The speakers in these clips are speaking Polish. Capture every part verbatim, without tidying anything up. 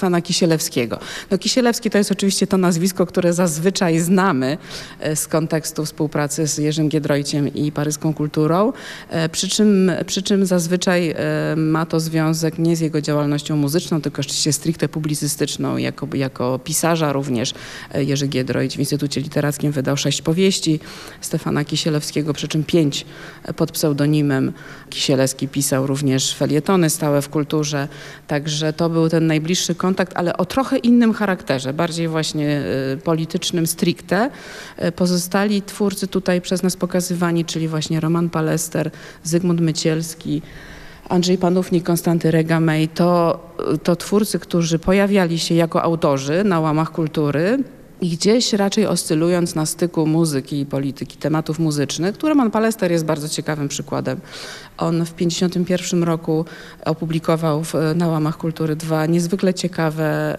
Stefana Kisielewskiego. No Kisielewski to jest oczywiście to nazwisko, które zazwyczaj znamy z kontekstu współpracy z Jerzym Giedroyciem i paryską kulturą, przy czym, przy czym zazwyczaj ma to związek nie z jego działalnością muzyczną, tylko oczywiście stricte publicystyczną. Jako, jako pisarza również Jerzy Giedroyć w Instytucie Literackim wydał sześć powieści Stefana Kisielewskiego, przy czym pięć pod pseudonimem. Kisielewski pisał również felietony stałe w kulturze, także to był ten najbliższy kontakt, ale o trochę innym charakterze, bardziej właśnie politycznym stricte. Pozostali twórcy tutaj przez nas pokazywani, czyli właśnie Roman Palester, Zygmunt Mycielski, Andrzej Panównik, Konstanty Regamey, to, to twórcy, którzy pojawiali się jako autorzy na łamach kultury i gdzieś raczej oscylując na styku muzyki i polityki, tematów muzycznych, który Roman Palester jest bardzo ciekawym przykładem. On w pięćdziesiątym pierwszym roku opublikował w, na łamach kultury dwa niezwykle ciekawe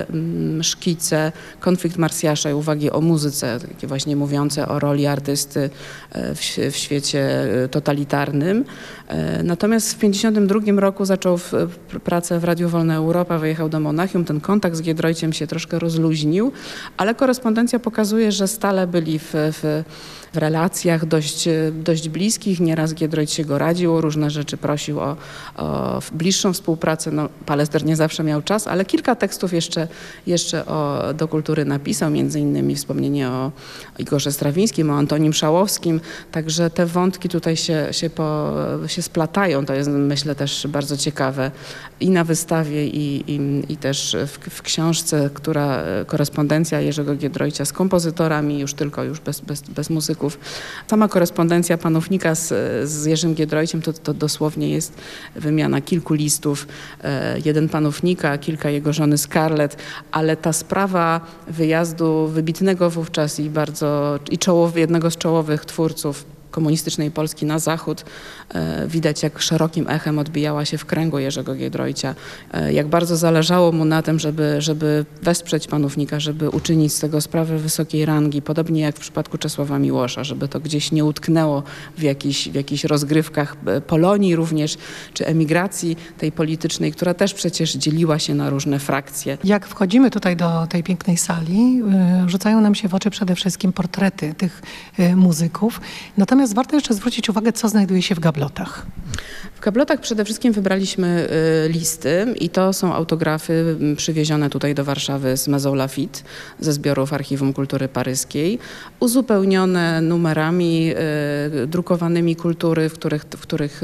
y, szkice, Konflikt Marsjasza i uwagi o muzyce, takie właśnie mówiące o roli artysty w, w świecie totalitarnym. Y, natomiast w pięćdziesiątym drugim roku zaczął w, pracę w Radiu Wolna Europa, wyjechał do Monachium. Ten kontakt z Giedroyciem się troszkę rozluźnił, ale korespondencja pokazuje, że stale byli w, w, w relacjach dość, dość bliskich. Nieraz Giedroyć się go radził, różne rzeczy prosił o, o bliższą współpracę. No, Palester nie zawsze miał czas, ale kilka tekstów jeszcze, jeszcze o, do kultury napisał, między innymi wspomnienie o Igorze Strawińskim, o Antonim Szałowskim. Także te wątki tutaj się, się, po, się splatają. To jest, myślę, też bardzo ciekawe i na wystawie, i, i, i też w, w książce, która korespondencja Jerzego Giedroycia z kompozytorami, już tylko już bez, bez, bez muzyków. Sama korespondencja Panównika z, z Jerzym Giedroyciem to, to dosłownie jest wymiana kilku listów. E, jeden Panównika, kilka jego żony Scarlett, ale ta sprawa wyjazdu wybitnego wówczas i bardzo i czołowy, jednego z czołowych twórców komunistycznej Polski na zachód. E, widać, jak szerokim echem odbijała się w kręgu Jerzego Giedroycia. E, jak bardzo zależało mu na tym, żeby, żeby wesprzeć Panównika, żeby uczynić z tego sprawę wysokiej rangi, podobnie jak w przypadku Czesława Miłosza, żeby to gdzieś nie utknęło w, jakiś, w jakichś rozgrywkach Polonii również, czy emigracji tej politycznej, która też przecież dzieliła się na różne frakcje. Jak wchodzimy tutaj do tej pięknej sali, y, rzucają nam się w oczy przede wszystkim portrety tych y, muzyków. Natomiast warto jeszcze zwrócić uwagę, co znajduje się w gablotach. W gablotach przede wszystkim wybraliśmy y, listy i to są autografy przywiezione tutaj do Warszawy z Maison Lafitte, ze zbiorów Archiwum Kultury Paryskiej, uzupełnione numerami y, drukowanymi kultury, w których, w których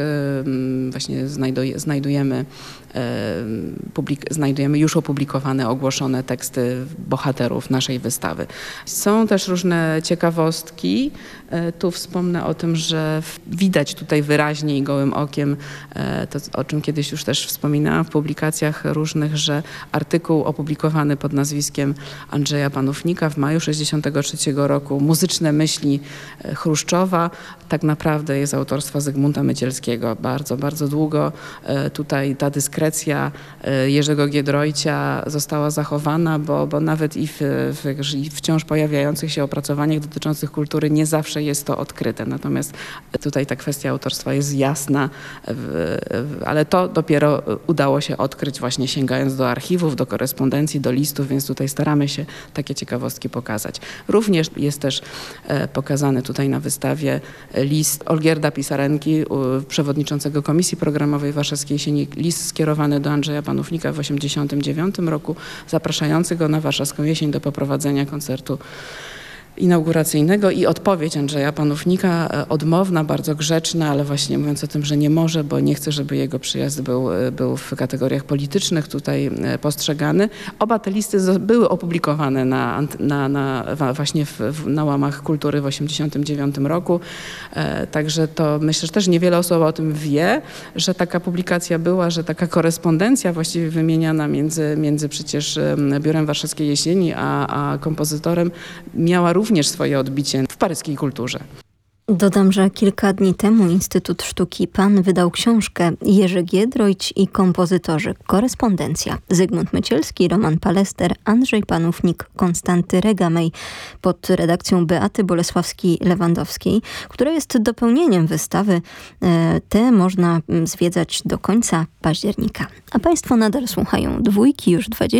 y, właśnie znajduje, znajdujemy, y, publik, znajdujemy już opublikowane, ogłoszone teksty bohaterów naszej wystawy. Są też różne ciekawostki. Y, tu wspomnę o tym, że widać tutaj wyraźnie i gołym okiem to, o czym kiedyś już też wspominałam w publikacjach różnych, że artykuł opublikowany pod nazwiskiem Andrzeja Panównika w maju sześćdziesiątego trzeciego roku, Muzyczne myśli Chruszczowa, tak naprawdę jest autorstwa Zygmunta Mycielskiego. Bardzo, bardzo długo tutaj ta dyskrecja Jerzego Giedroycia została zachowana, bo, bo nawet i w, w, i wciąż pojawiających się opracowaniach dotyczących kultury nie zawsze jest to odkryte. Natomiast tutaj ta kwestia autorstwa jest jasna, ale to dopiero udało się odkryć właśnie sięgając do archiwów, do korespondencji, do listów, więc tutaj staramy się takie ciekawostki pokazać. Również jest też pokazany tutaj na wystawie list Olgierda Pisarenki, przewodniczącego Komisji Programowej Warszawskiej Jesieni, list skierowany do Andrzeja Panównika w osiemdziesiątym dziewiątym roku, zapraszający go na Warszawską Jesień do poprowadzenia koncertu inauguracyjnego i odpowiedź Andrzeja Panównika, odmowna, bardzo grzeczna, ale właśnie mówiąc o tym, że nie może, bo nie chce, żeby jego przyjazd był, był w kategoriach politycznych tutaj postrzegany. Oba te listy były opublikowane na, na, na, właśnie w, na łamach kultury w osiemdziesiątym dziewiątym roku. Także to myślę, że też niewiele osób o tym wie, że taka publikacja była, że taka korespondencja właściwie wymieniana między, między przecież Biurem Warszawskiej Jesieni a, a kompozytorem miała również swoje odbicie w paryskiej kulturze. Dodam, że kilka dni temu Instytut Sztuki Pan wydał książkę Jerzy Giedroyć i kompozytorzy. Korespondencja. Zygmunt Mycielski, Roman Palester, Andrzej Panównik, Konstanty Regamey pod redakcją Beaty Bolesławskiej-Lewandowskiej, która jest dopełnieniem wystawy. Te można zwiedzać do końca października. A Państwo nadal słuchają Dwójki, już dwadzieścia